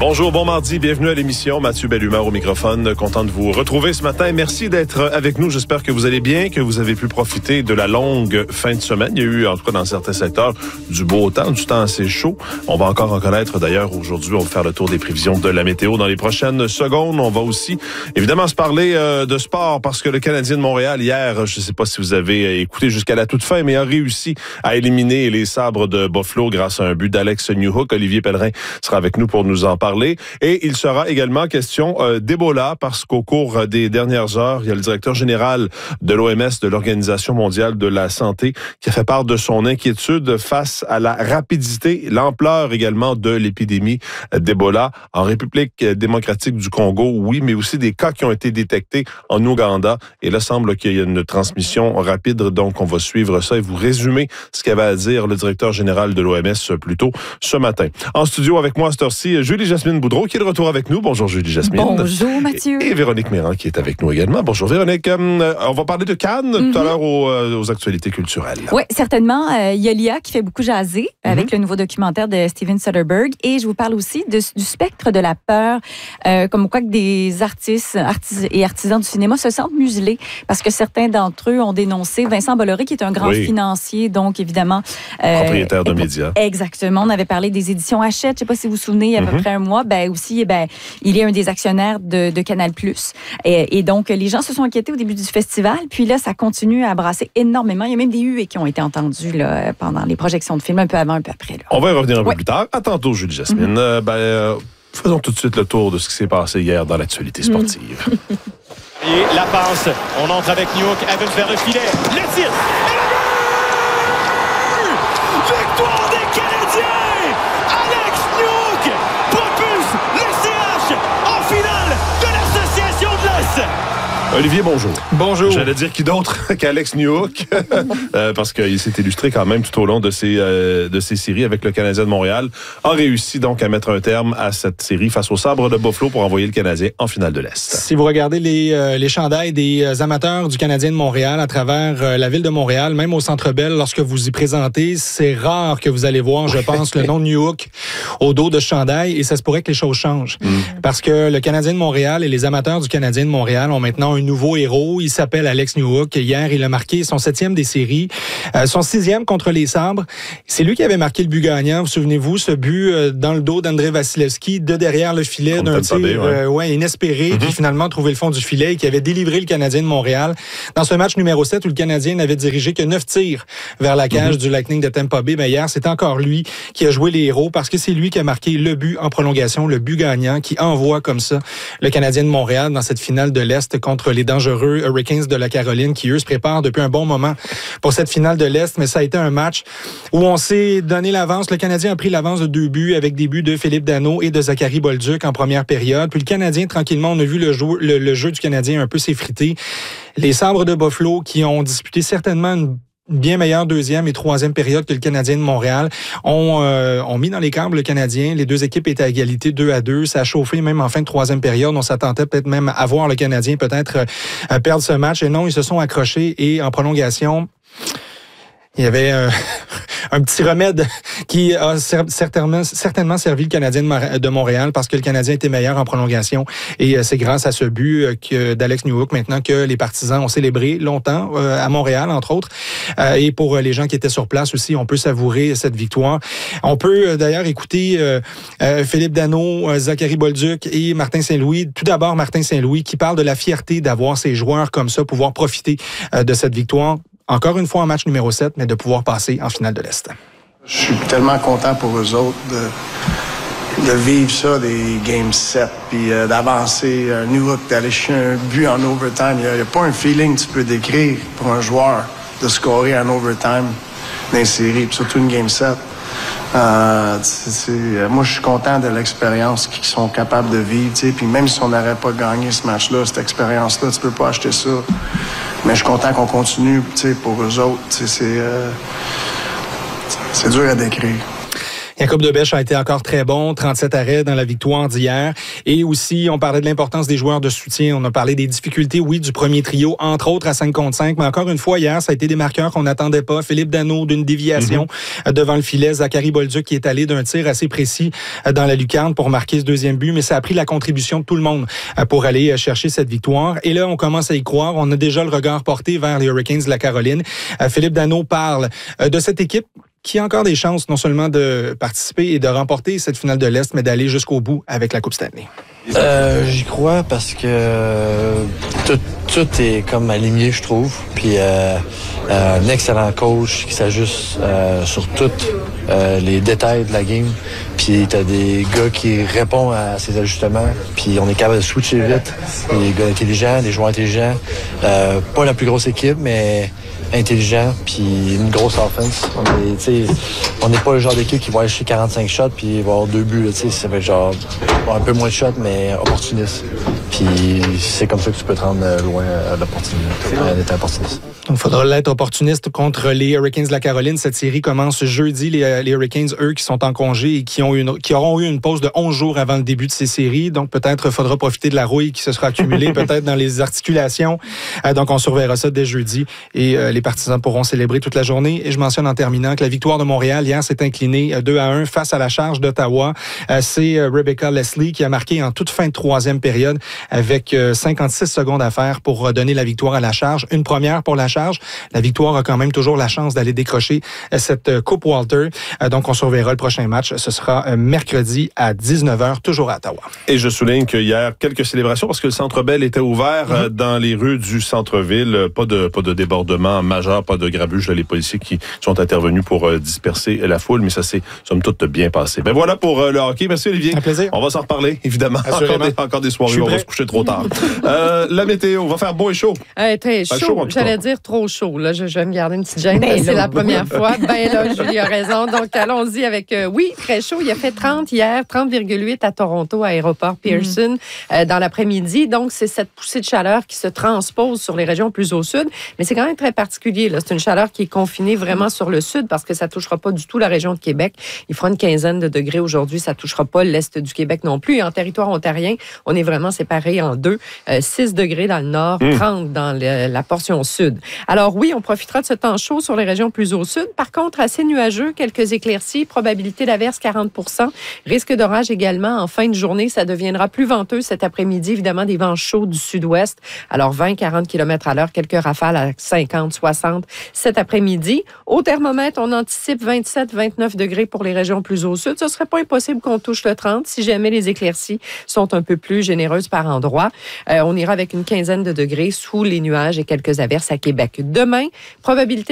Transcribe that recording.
Bonjour, bon mardi, bienvenue à l'émission. Mathieu Bellumeur au microphone, content de vous retrouver ce matin. Merci d'être avec nous. J'espère que vous allez bien, que vous avez pu profiter de la longue fin de semaine. Il y a eu, en tout cas dans certains secteurs, du beau temps, du temps assez chaud. On va encore en connaître d'ailleurs aujourd'hui. On va faire le tour des prévisions de la météo dans les prochaines secondes. On va aussi évidemment se parler de sport parce que le Canadien de Montréal hier, je ne sais pas si vous avez écouté jusqu'à la toute fin, mais a réussi à éliminer les Sabres de Buffalo grâce à un but d'Alex Newhook. Olivier Pellerin sera avec nous pour nous en parler. Et il sera également question d'Ebola parce qu'au cours des dernières heures, il y a le directeur général de l'OMS, de l'Organisation mondiale de la santé, qui a fait part de son inquiétude face à la rapidité, l'ampleur également de l'épidémie d'Ebola en République démocratique du Congo, oui, mais aussi des cas qui ont été détectés en Ouganda. Et là, semble qu'il y a une transmission rapide, donc on va suivre ça et vous résumer ce qu'avait à dire le directeur général de l'OMS plus tôt ce matin. En studio avec moi à cette heure-ci, Julie-Jasmine Boudreau qui est de retour avec nous. Bonjour Julie-Jasmine. Bonjour Mathieu. Et Véronique Méran qui est avec nous également. Bonjour Véronique. On va parler de Cannes tout à l'heure aux actualités culturelles. Oui, certainement. Il y a l'IA qui fait beaucoup jaser avec le nouveau documentaire de Steven Soderbergh. Et je vous parle aussi du spectre de la peur, comme quoi que des artistes et artisans du cinéma se sentent muselés parce que certains d'entre eux ont dénoncé Vincent Bolloré qui est un grand financier, donc évidemment... propriétaire de médias. Exactement. On avait parlé des éditions Hachette, je ne sais pas si vous vous souvenez, il y a à peu près un mois. Aussi, il est un des actionnaires de Canal+. Et donc, les gens se sont inquiétés au début du festival. Puis là, ça continue à brasser énormément. Il y a même des huées qui ont été entendues là, pendant les projections de films, un peu avant, un peu après. Là. On va y revenir un peu plus tard. À tantôt, Julie-Jasmine. Faisons tout de suite le tour de ce qui s'est passé hier dans l'actualité sportive. Et la passe, on entre avec Newhook, Evans vers le filet, le tir, et le but! Victoire des Canadiens! Alex Newhook propulse le CH en finale de l'Association de l'Est! Olivier, bonjour. Bonjour. J'allais dire qui d'autre qu'Alex Newhook, parce qu'il s'est illustré quand même tout au long de ces séries avec le Canadien de Montréal, a réussi donc à mettre un terme à cette série face aux Sabres de Buffalo pour envoyer le Canadien en finale de l'Est. Si vous regardez les chandails des amateurs du Canadien de Montréal à travers la ville de Montréal, même au Centre Bell, lorsque vous y présentez, c'est rare que vous allez voir, je pense, le nom de Newhook au dos de ce chandail, et ça se pourrait que les choses changent. Parce que le Canadien de Montréal et les amateurs du Canadien de Montréal ont maintenant un nouveau héros. Il s'appelle Alex Newhook. Hier, il a marqué son 7e des séries, son 6e contre les Sabres. C'est lui qui avait marqué le but gagnant. Vous souvenez-vous, ce but dans le dos d'André Vasilevski, de derrière le filet, d'un tir inespéré, qui finalement a trouvé le fond du filet et qui avait délivré le Canadien de Montréal. Dans ce match numéro 7 où le Canadien n'avait dirigé que 9 tirs vers la cage du Lightning de Tampa Bay, hier, c'est encore lui qui a joué les héros parce que c'est lui qui a marqué le but en prolongation, le but gagnant, qui envoie comme ça le Canadien de Montréal dans cette finale de l'Est contre les dangereux Hurricanes de la Caroline qui, eux, se préparent depuis un bon moment pour cette finale de l'Est. Mais ça a été un match où on s'est donné l'avance. Le Canadien a pris l'avance de 2 buts avec des buts de Philippe Danault et de Zachary Bolduc en première période. Puis le Canadien, tranquillement, on a vu le jeu du Canadien un peu s'effriter. Les Sabres de Buffalo qui ont disputé certainement une bien meilleure 2e et 3e période que le Canadien de Montréal ont mis dans les câbles le Canadien. Les deux équipes étaient à égalité 2-2. Ça a chauffé même en fin de 3e période. On s'attendait peut-être même à voir le Canadien peut-être perdre ce match. Et non, ils se sont accrochés et en prolongation, il y avait un petit remède qui a certainement servi le Canadien de Montréal parce que le Canadien était meilleur en prolongation. Et c'est grâce à ce but d'Alex Newhook maintenant que les partisans ont célébré longtemps à Montréal, entre autres. Et pour les gens qui étaient sur place aussi, on peut savourer cette victoire. On peut d'ailleurs écouter Philippe Danault, Zachary Bolduc et Martin Saint-Louis. Tout d'abord, Martin Saint-Louis qui parle de la fierté d'avoir ces joueurs comme ça, pouvoir profiter de cette victoire. Encore une fois en match numéro 7, mais de pouvoir passer en finale de l'Est. Je suis tellement content pour eux autres de vivre ça, des Game 7, puis d'avancer. Newhook, d'aller chercher un but en overtime. Il n'y a pas un feeling que tu peux décrire pour un joueur de scorer en overtime dans une série, puis surtout une Game 7. Moi, je suis content de l'expérience qu'ils sont capables de vivre. Puis même si on n'aurait pas gagné ce match-là, cette expérience-là, tu peux pas acheter ça. Mais je suis content qu'on continue pour eux autres. C'est dur à décrire. Jacob Debèche a été encore très bon, 37 arrêts dans la victoire d'hier. Et aussi, on parlait de l'importance des joueurs de soutien. On a parlé des difficultés, oui, du premier trio, entre autres à 5 contre 5. Mais encore une fois, hier, ça a été des marqueurs qu'on n'attendait pas. Philippe Danault d'une déviation devant le filet. Zachary Bolduc qui est allé d'un tir assez précis dans la lucarne pour marquer ce deuxième but. Mais ça a pris la contribution de tout le monde pour aller chercher cette victoire. Et là, on commence à y croire. On a déjà le regard porté vers les Hurricanes de la Caroline. Philippe Danault parle de cette équipe qui a encore des chances non seulement de participer et de remporter cette finale de l'Est, mais d'aller jusqu'au bout avec la Coupe Stanley. J'y crois parce que tout est comme aligné, je trouve. Puis un excellent coach qui s'ajuste sur tous les détails de la game. Puis t'as des gars qui répondent à ces ajustements. Puis on est capable de switcher vite. Des gars intelligents, des joueurs intelligents. Pas la plus grosse équipe, mais intelligent, puis une grosse offense. On n'est pas le genre d'équipe qui va aller chercher 45 shots puis il va avoir 2 buts. Ça fait genre un peu moins de shots, mais opportuniste. Puis c'est comme ça que tu peux te rendre loin à l'opportunité, d'être opportuniste. Donc, il faudra l'être opportuniste contre les Hurricanes de la Caroline. Cette série commence jeudi. Les Hurricanes, eux, qui sont en congé et qui auront eu une pause de 11 jours avant le début de ces séries. Donc, peut-être faudra profiter de la rouille qui se sera accumulée, peut-être dans les articulations. Donc, on surveillera ça dès jeudi. Et les partisans pourront célébrer toute la journée. Et je mentionne en terminant que la victoire de Montréal, hier, s'est inclinée 2-1 face à la charge d'Ottawa. C'est Rebecca Leslie qui a marqué en toute fin de troisième période avec 56 secondes à faire pour donner la victoire à la charge. Une première pour la charge. La victoire a quand même toujours la chance d'aller décrocher cette Coupe Walter. Donc, on surveillera le prochain match. Ce sera mercredi à 19h, toujours à Ottawa. Et je souligne qu'il y a quelques célébrations parce que le Centre Bell était ouvert dans les rues du centre-ville. Pas de débordement majeur, pas de grabuge. Les policiers qui sont intervenus pour disperser la foule, mais ça s'est, somme toute, bien passé. Ben voilà pour le hockey. Merci, Olivier. Un plaisir. On va s'en reparler, évidemment. Encore des soirées où on va se coucher trop tard. La météo, on va faire beau et chaud. Très chaud. J'allais dire trop chaud. Là, je vais me garder une petite gêne. C'est la première fois. Ben là, Julie a raison. Donc, allons-y avec, oui, très chaud. Il a fait 30 hier, 30,8 à Toronto, à Aéroport Pearson, dans l'après-midi. Donc, c'est cette poussée de chaleur qui se transpose sur les régions plus au sud. Mais c'est quand même très particulier. Là. C'est une chaleur qui est confinée vraiment sur le sud parce que ça ne touchera pas du tout la région de Québec. Il fera une quinzaine de degrés aujourd'hui. Ça ne touchera pas l'est du Québec non plus. Et en territoire ontarien, on est vraiment séparés en deux. 6 degrés dans le nord, 30 dans la portion sud. Alors oui, on profitera de ce temps chaud sur les régions plus au sud. Par contre, assez nuageux, quelques éclaircies, probabilité d'averse 40 %. Risque d'orage également en fin de journée. Ça deviendra plus venteux cet après-midi. Évidemment, des vents chauds du sud-ouest. Alors 20-40 km à l'heure, quelques rafales à 50-60 cet après-midi. Au thermomètre, on anticipe 27-29 degrés pour les régions plus au sud. Ce ne serait pas impossible qu'on touche le 30 si jamais les éclaircies sont un peu plus généreuses par endroits. On ira avec une quinzaine de degrés sous les nuages et quelques averses à Québec. Demain, probabilité